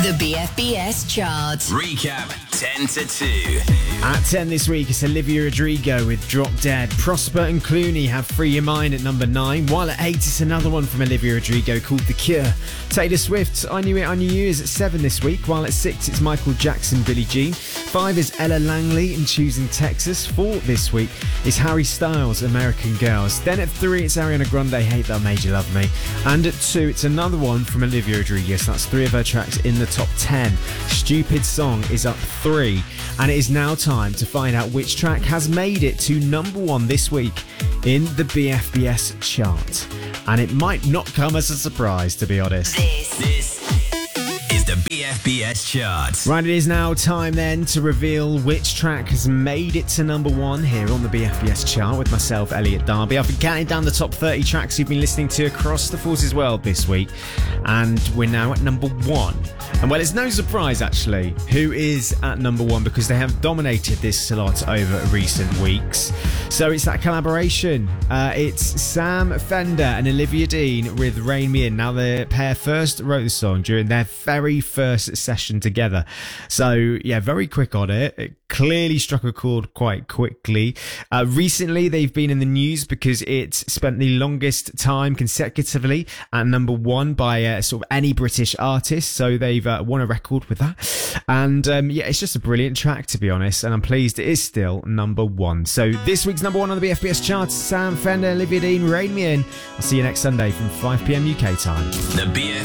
The BFBS chart. Recap 10 to 2. At 10 this week, it's Olivia Rodrigo with Drop Dead. Prosper and Clooney have Free Your Mind at number 9. While at 8, it's another one from Olivia Rodrigo called The Cure. Taylor Swift's I Knew It, I Knew You is at 7 this week. While at 6, it's Michael Jackson, Billie Jean. 5 is Ella Langley in Choosing Texas. 4 this week is Harry Styles, American Girls. Then at 3, it's Ariana Grande, Hate That Made You Love Me. And at 2, it's another one from Olivia Rodrigo. So that's 3 of her tracks in the top 10. Stupid Song is up 3. And it is now time to find out which track has made it to number 1 this week in the BFBS chart. And it might not come as a surprise, to be honest. This is the BFBS chart. Right, it is now time then to reveal which track has made it to number 1 here on the BFBS chart with myself, Elliot Darby. I've been counting down the top 30 tracks you've been listening to across the Forces World this week, and we're now at number 1. And well, it's no surprise actually who is at number 1 because they have dominated this slot over recent weeks. So it's that collaboration. It's Sam Fender and Olivia Dean with Rain Me In. Now the pair first wrote the song during their very first session together. So yeah, very quick on it. It clearly struck a chord quite quickly. Recently they've been in the news because it's spent the longest time consecutively at number 1 by sort of any British artist. So they've won a record with that. And yeah, it's just a brilliant track, to be honest. And I'm pleased it is still number 1. So this week's number 1 on the BFBS charts, Sam Fender, Olivia Dean, Rain Me In. I'll see you next Sunday from 5 p.m. UK time. The BFBS